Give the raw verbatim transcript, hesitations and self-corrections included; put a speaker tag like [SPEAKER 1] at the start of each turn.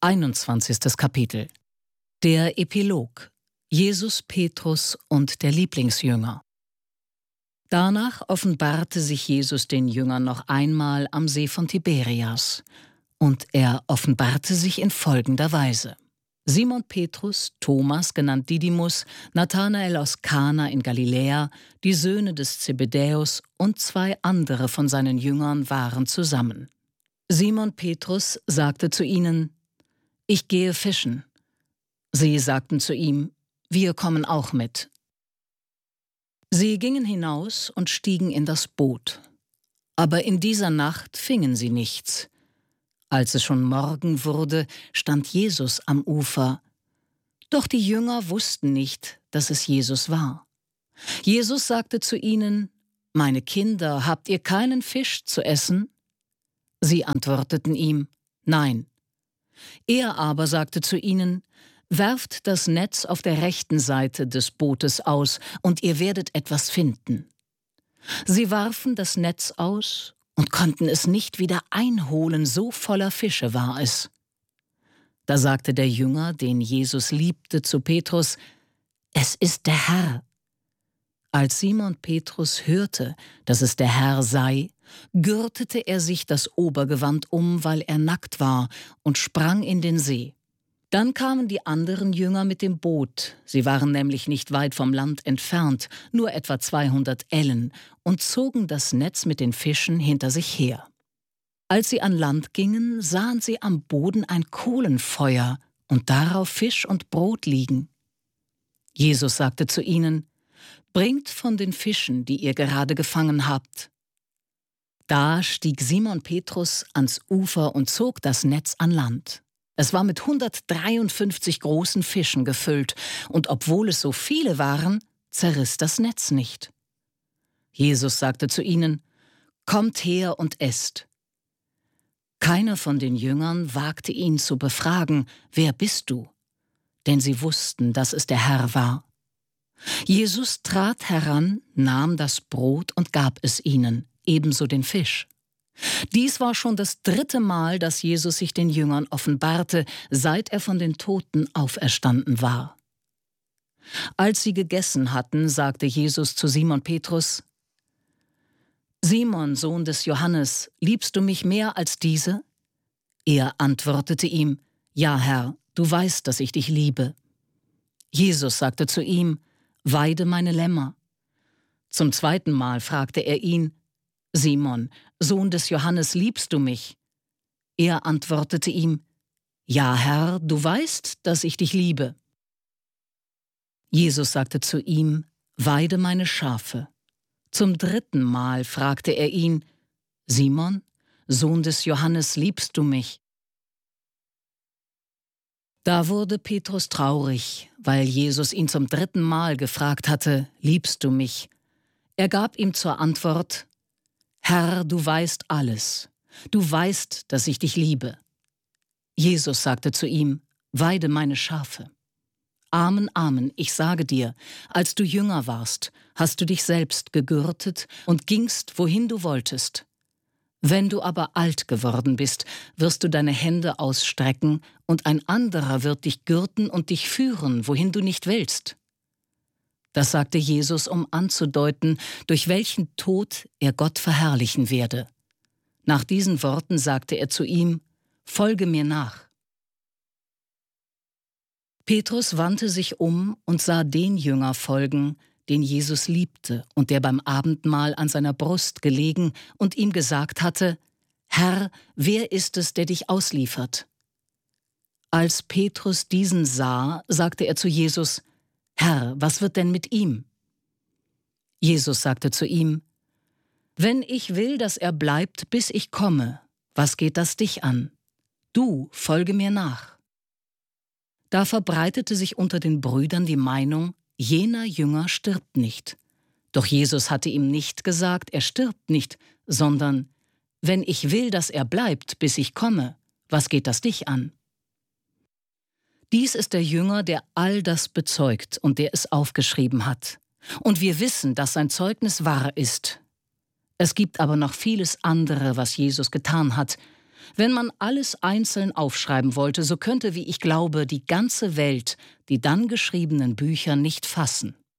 [SPEAKER 1] einundzwanzigstes Kapitel. Der Epilog. Jesus, Petrus und der Lieblingsjünger. Danach offenbarte sich Jesus den Jüngern noch einmal am See von Tiberias. Und er offenbarte sich in folgender Weise. Simon Petrus, Thomas, genannt Didymus, Nathanael aus Kana in Galiläa, die Söhne des Zebedäus und zwei andere von seinen Jüngern waren zusammen. Simon Petrus sagte zu ihnen: »Ich gehe fischen.« Sie sagten zu ihm: »Wir kommen auch mit.« Sie gingen hinaus und stiegen in das Boot. Aber in dieser Nacht fingen sie nichts. Als es schon Morgen wurde, stand Jesus am Ufer. Doch die Jünger wussten nicht, dass es Jesus war. Jesus sagte zu ihnen: »Meine Kinder, habt ihr keinen Fisch zu essen?« Sie antworteten ihm: »Nein.« Er aber sagte zu ihnen: »Werft das Netz auf der rechten Seite des Bootes aus, und ihr werdet etwas finden.« Sie warfen das Netz aus und konnten es nicht wieder einholen, so voller Fische war es. Da sagte der Jünger, den Jesus liebte, zu Petrus: »Es ist der Herr.« Als Simon Petrus hörte, dass es der Herr sei, gürtete er sich das Obergewand um, weil er nackt war, und sprang in den See. Dann kamen die anderen Jünger mit dem Boot, sie waren nämlich nicht weit vom Land entfernt, nur etwa zweihundert Ellen, und zogen das Netz mit den Fischen hinter sich her. Als sie an Land gingen, sahen sie am Boden ein Kohlenfeuer und darauf Fisch und Brot liegen. Jesus sagte zu ihnen: »Bringt von den Fischen, die ihr gerade gefangen habt.« Da stieg Simon Petrus ans Ufer und zog das Netz an Land. Es war mit hundertdreiundfünfzig großen Fischen gefüllt, und obwohl es so viele waren, zerriss das Netz nicht. Jesus sagte zu ihnen: »Kommt her und esst.« Keiner von den Jüngern wagte ihn zu befragen: »Wer bist du?« Denn sie wussten, dass es der Herr war. Jesus trat heran, nahm das Brot und gab es ihnen, ebenso den Fisch. Dies war schon das dritte Mal, dass Jesus sich den Jüngern offenbarte, seit er von den Toten auferstanden war. Als sie gegessen hatten, sagte Jesus zu Simon Petrus: »Simon, Sohn des Johannes, liebst du mich mehr als diese?« Er antwortete ihm: »Ja, Herr, du weißt, dass ich dich liebe.« Jesus sagte zu ihm: »Weide meine Lämmer.« Zum zweiten Mal fragte er ihn: »Simon, Sohn des Johannes, liebst du mich?« Er antwortete ihm: »Ja, Herr, du weißt, dass ich dich liebe.« Jesus sagte zu ihm: »Weide meine Schafe.« Zum dritten Mal fragte er ihn: »Simon, Sohn des Johannes, liebst du mich?« Da wurde Petrus traurig, weil Jesus ihn zum dritten Mal gefragt hatte: »Liebst du mich?« Er gab ihm zur Antwort: »Herr, du weißt alles. Du weißt, dass ich dich liebe.« Jesus sagte zu ihm: »Weide meine Schafe.« Amen, Amen, ich sage dir, als du jünger warst, hast du dich selbst gegürtet und gingst, wohin du wolltest. Wenn du aber alt geworden bist, wirst du deine Hände ausstrecken, und ein anderer wird dich gürten und dich führen, wohin du nicht willst. Das sagte Jesus, um anzudeuten, durch welchen Tod er Gott verherrlichen werde. Nach diesen Worten sagte er zu ihm: »Folge mir nach.« Petrus wandte sich um und sah den Jünger folgen, den Jesus liebte und der beim Abendmahl an seiner Brust gelegen und ihm gesagt hatte: »Herr, wer ist es, der dich ausliefert?« Als Petrus diesen sah, sagte er zu Jesus: »Herr, was wird denn mit ihm?« Jesus sagte zu ihm: »Wenn ich will, dass er bleibt, bis ich komme, was geht das dich an? Du folge mir nach.« Da verbreitete sich unter den Brüdern die Meinung, jener Jünger stirbt nicht. Doch Jesus hatte ihm nicht gesagt, er stirbt nicht, sondern: »Wenn ich will, dass er bleibt, bis ich komme, was geht das dich an?« Dies ist der Jünger, der all das bezeugt und der es aufgeschrieben hat. Und wir wissen, dass sein Zeugnis wahr ist. Es gibt aber noch vieles andere, was Jesus getan hat. Wenn man alles einzeln aufschreiben wollte, so könnte, wie ich glaube, die ganze Welt die dann geschriebenen Bücher nicht fassen.